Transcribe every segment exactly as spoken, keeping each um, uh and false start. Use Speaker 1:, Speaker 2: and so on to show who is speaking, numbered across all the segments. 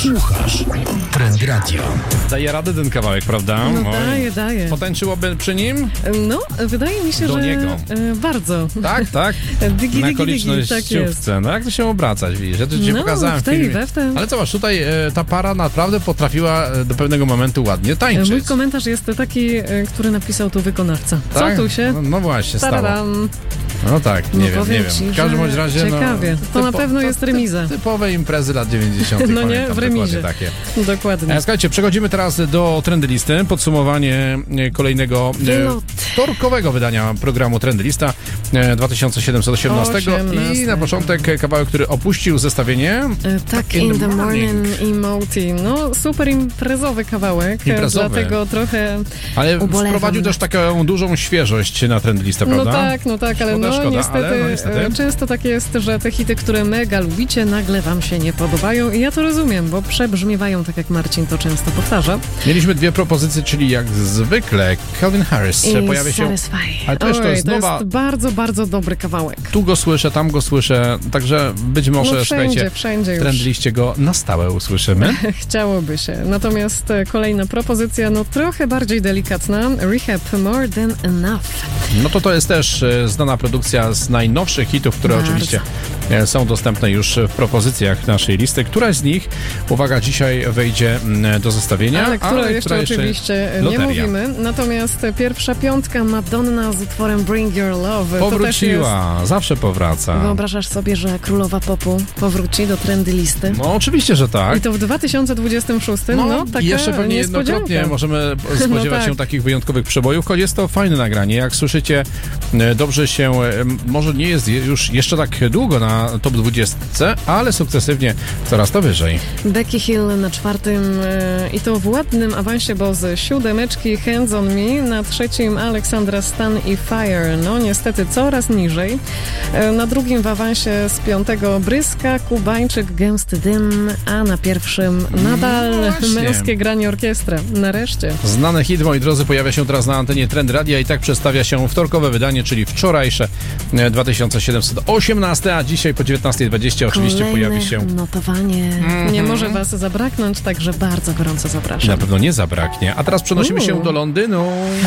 Speaker 1: Słuchasz Trend Radio.
Speaker 2: Daje radę ten kawałek, prawda?
Speaker 3: No
Speaker 2: Oj.
Speaker 3: daje, daje.
Speaker 2: Potęczyłoby przy nim?
Speaker 3: No, wydaje mi się,
Speaker 2: Do
Speaker 3: że
Speaker 2: niego.
Speaker 3: e, bardzo.
Speaker 2: Tak, tak.
Speaker 3: Digi,
Speaker 2: Na
Speaker 3: digi, digi,
Speaker 2: okoliczność
Speaker 3: tak jest.
Speaker 2: ciupce. No jak to się obracać, widzisz? Ja to ci
Speaker 3: No,
Speaker 2: pokazałem
Speaker 3: w
Speaker 2: w
Speaker 3: tej i
Speaker 2: filmie.
Speaker 3: we w tym.
Speaker 2: Ale zobacz, tutaj e, ta para naprawdę potrafiła e, do pewnego momentu ładnie tańczyć.
Speaker 3: Mój komentarz jest taki, e, który napisał tu wykonawca. Co
Speaker 2: Tak?
Speaker 3: tu się?
Speaker 2: No, no właśnie, stało.
Speaker 3: Tararam.
Speaker 2: No tak, nie
Speaker 3: No
Speaker 2: wiem, nie
Speaker 3: powiem
Speaker 2: wiem.
Speaker 3: ci,
Speaker 2: W każdym
Speaker 3: że
Speaker 2: bądź razie,
Speaker 3: ciekawie.
Speaker 2: no...
Speaker 3: To na pewno jest remiza.
Speaker 2: Ty, typowe imprezy lat dziewięćdziesiątych.
Speaker 3: No nie,
Speaker 2: pamiętam,
Speaker 3: w remizie.
Speaker 2: dokładnie takie.
Speaker 3: Dokładnie.
Speaker 2: E, Słuchajcie, przechodzimy teraz do Trendy Listy. Podsumowanie e, kolejnego e,
Speaker 3: Wylot.
Speaker 2: wtorkowego wydania programu Trendy Lista e, dwa tysiące siedemset osiemnaście. I na początek e, kawałek, który opuścił zestawienie.
Speaker 3: E, tak, In the Morning Emoti. No, super imprezowy kawałek,
Speaker 2: Imprezowy.
Speaker 3: dlatego trochę
Speaker 2: Ale
Speaker 3: ubolewam
Speaker 2: wprowadził też
Speaker 3: nad-
Speaker 2: taką dużą świeżość na Trendy Listę, prawda?
Speaker 3: No tak, no tak, ale
Speaker 2: Szkoda,
Speaker 3: no,
Speaker 2: szkoda,
Speaker 3: niestety,
Speaker 2: ale no niestety.
Speaker 3: e, często tak jest, że te hity, które mega lubicie, nagle wam się nie podobają i ja to rozumiem, bo przebrzmiewają, tak jak Marcin to często powtarza.
Speaker 2: Mieliśmy dwie propozycje, czyli jak zwykle Calvin Harris
Speaker 3: I
Speaker 2: pojawia się...
Speaker 3: Satisfy.
Speaker 2: Ale to już to
Speaker 3: Oj,
Speaker 2: jest nowa-
Speaker 3: jest bardzo, bardzo dobry kawałek.
Speaker 2: Tu go słyszę, tam go słyszę, także być może,
Speaker 3: No wszędzie,
Speaker 2: słuchajcie,
Speaker 3: wszędzie
Speaker 2: w
Speaker 3: już.
Speaker 2: Trend Liście go na stałe usłyszymy.
Speaker 3: Chciałoby się. Natomiast e, kolejna propozycja, no trochę bardziej delikatna. Rehab, More Than Enough.
Speaker 2: No to to jest też e, znana produkcja z najnowszych hitów, które
Speaker 3: Bardzo.
Speaker 2: oczywiście e, są dostępne już w propozycjach naszej listy. Któraś z nich, uwaga, dzisiaj wejdzie m, do zestawienia,
Speaker 3: Ale które
Speaker 2: ale
Speaker 3: jeszcze oczywiście nie
Speaker 2: loteria.
Speaker 3: mówimy. Natomiast e, pierwsza piątka Madonna z utworem Bring Your Love. To też jest...
Speaker 2: Powróciła, zawsze powraca.
Speaker 3: Wyobrażasz sobie, że królowa popu powróci do trendy listy?
Speaker 2: No oczywiście, że tak.
Speaker 3: I to w dwa tysiące dwudziestym szóstym, no,
Speaker 2: No,
Speaker 3: taka
Speaker 2: jeszcze pewnie
Speaker 3: niespodzianka.
Speaker 2: jednokrotnie możemy spodziewać
Speaker 3: No tak.
Speaker 2: się takich wyjątkowych przebojów, choć jest to fajne nagranie. Jak słyszycie, e, dobrze się, e, może nie jest je- już jeszcze tak długo na top dwudziestce, ale sukcesywnie coraz to wyżej.
Speaker 3: Becky Hill na czwartym e, i to w ładnym awansie, bo z siódemeczki Hands on Me, na trzecim Alexandra Stan i Fire, no niestety coraz niżej. E, na drugim w awansie z piątego Bryska, Kubańczyk, Gęsty Dym, a na pierwszym nadal
Speaker 2: No właśnie.
Speaker 3: męskie granie orkiestra. Nareszcie.
Speaker 2: Znany hit, moi drodzy, pojawia się teraz na antenie Trend Radia i tak przedstawia się wtorkowe wydanie, czyli wczorajsze e, dwa tysiące siedemset osiemnaście, a dzisiaj po dziewiętnasta dwadzieścia oczywiście
Speaker 3: Kolejne
Speaker 2: pojawi się...
Speaker 3: notowanie. Nie może was zabraknąć, także bardzo gorąco zapraszam.
Speaker 2: Na pewno nie zabraknie. A teraz przenosimy się
Speaker 3: Uuu.
Speaker 2: do Londynu.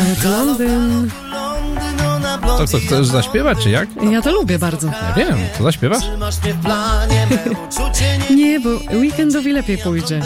Speaker 3: Londyn.
Speaker 2: Co, co, chcesz zaśpiewać, czy jak?
Speaker 3: Ja to lubię bardzo.
Speaker 2: Ja wiem, co zaśpiewasz?
Speaker 3: Nie, bo weekendowi lepiej pójdzie.